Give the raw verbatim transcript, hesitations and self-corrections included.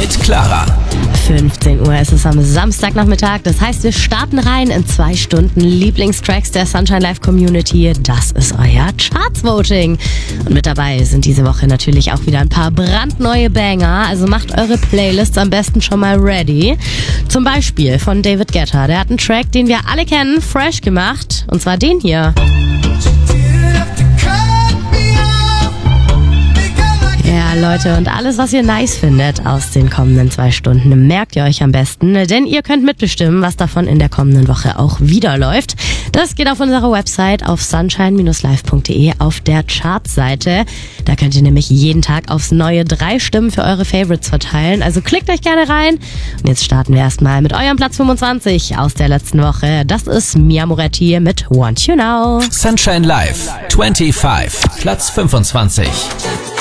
mit Clara. fünfzehn Uhr ist es am Samstagnachmittag. Das heißt, wir starten rein in zwei Stunden Lieblingstracks der Sunshine Live Community. Das ist euer Charts-Voting. Und mit dabei sind diese Woche natürlich auch wieder ein paar brandneue Banger. Also macht eure Playlists am besten schon mal ready. Zum Beispiel von David Guetta. Der hat einen Track, den wir alle kennen, fresh gemacht. Und zwar den hier. Ja, Leute, und alles, was ihr nice findet aus den kommenden zwei Stunden, merkt ihr euch am besten, denn ihr könnt mitbestimmen, was davon in der kommenden Woche auch wieder läuft. Das geht auf unserer Website auf sunshine dash live punkt de auf der Charts-Seite. Da könnt ihr nämlich jeden Tag aufs Neue drei Stimmen für eure Favorites verteilen. Also klickt euch gerne rein. Und jetzt starten wir erstmal mit eurem Platz fünfundzwanzig aus der letzten Woche. Das ist Mia Moretti mit Want You Now. Sunshine Live, fünfundzwanzig, Platz fünfundzwanzig.